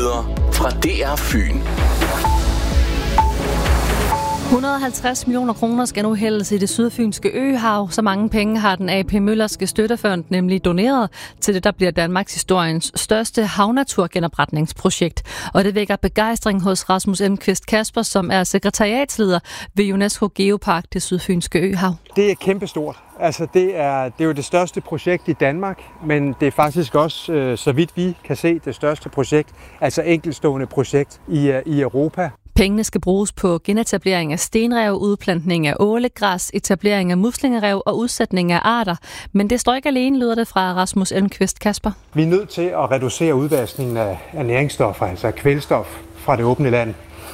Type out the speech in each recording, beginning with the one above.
Nyheder fra DR Fyn. 150 millioner kroner skal nu hældes i det sydfynske øhav. Så mange penge har den AP Møllerske Støttefond nemlig doneret til det, der bliver Danmarks historiens største havnaturgenopretningsprojekt. Og det vækker begejstring hos Rasmus Elmqvist Kasper, som er sekretariatsleder ved UNESCO Geopark, det sydfynske øhav. Det er kæmpestort. Altså det er jo det største projekt i Danmark, men det er faktisk også, så vidt vi kan se, det største projekt, altså enkeltstående projekt i Europa. Pengene skal bruges på genetablering af stenrev, udplantning af ålegræs, etablering af muslingerev og udsætning af arter. Men det står ikke alene, lyder det fra Rasmus Elmqvist Kasper. Vi er nødt til at reducere udvaskningen af næringsstoffer, altså kvælstof fra det åbne land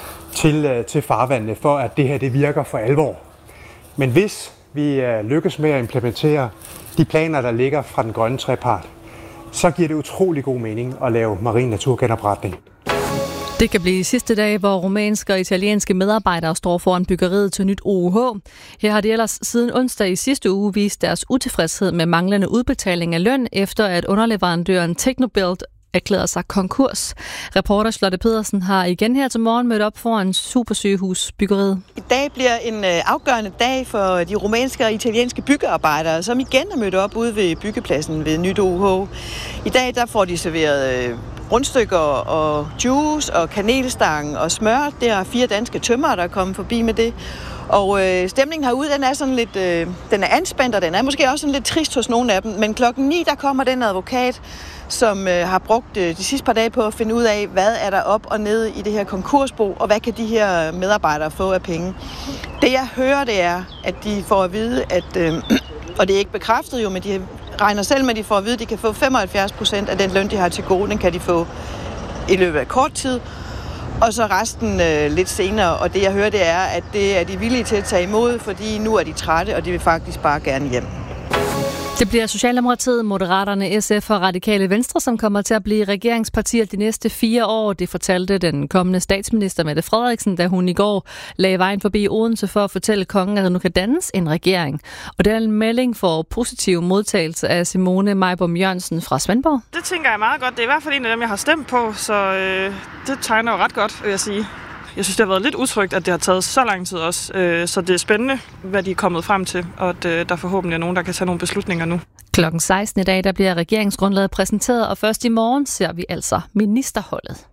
til farvandene, for at det her det virker for alvor. Men hvis vi lykkes med at implementere de planer, der ligger fra den grønne trepart, så giver det utrolig god mening at lave marin naturgenopretning. Det kan blive sidste dag, hvor rumænske og italienske medarbejdere står foran byggeriet til nyt OUH. Her har de ellers siden onsdag i sidste uge vist deres utilfredshed med manglende udbetaling af løn, efter at underleverandøren Technobuild erklærede sig konkurs. Reporter Charlotte Pedersen har igen her til morgen mødt op foran supersygehusbyggeriet. I dag bliver en afgørende dag for de rumænske og italienske byggearbejdere, som igen er mødt op ude ved byggepladsen ved nyt OUH. I dag der får de serveret rundstykker og juice og kanelstang og smør. Der er 4 danske tømrere, der er kommet forbi med det. Og stemningen herude, den er sådan lidt, den er anspændt, og den er måske også sådan lidt trist hos nogle af dem. Men 9:00, der kommer den advokat, som har brugt de sidste par dage på at finde ud af, hvad er der op og ned i det her konkursbo, og hvad kan de her medarbejdere få af penge. Det jeg hører, det er, at de får at vide, at, og det er ikke bekræftet jo, men de regner selv med, at de får at vide, at de kan få 75% af den løn, de har til gode, den kan de få i løbet af kort tid. Og så resten lidt senere, og det jeg hører, det er, at det er de villige til at tage imod, fordi nu er de trætte, og de vil faktisk bare gerne hjem. Det bliver Socialdemokratiet, Moderaterne, SF og Radikale Venstre, som kommer til at blive regeringspartier de næste 4 år. Det fortalte den kommende statsminister Mette Frederiksen, da hun i går lagde vejen forbi Odense for at fortælle kongen, at der nu kan dannes en regering. Og den melding får positiv modtagelse af Simone Mejbom Jørgensen fra Svendborg. Det tænker jeg meget godt. Det er i hvert fald en af dem, jeg har stemt på, så det tegner jo ret godt, vil jeg sige. Jeg synes, det har været lidt utrygt, at det har taget så lang tid også. Så det er spændende, hvad de er kommet frem til, og at der forhåbentlig er nogen, der kan tage nogle beslutninger nu. Klokken 16 i dag, der bliver regeringsgrundlaget præsenteret, og først i morgen ser vi altså ministerholdet.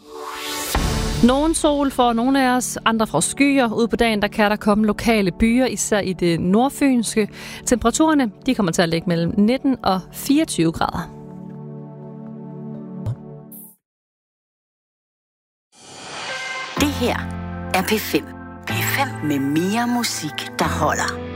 Nogen sol for nogle af os, andre fra skyer. Ude på dagen, der kan der komme lokale byer, især i det nordfynske. Temperaturerne, de kommer til at ligge mellem 19 og 24 grader. Det her er P5. P5 med mere musik, der holder.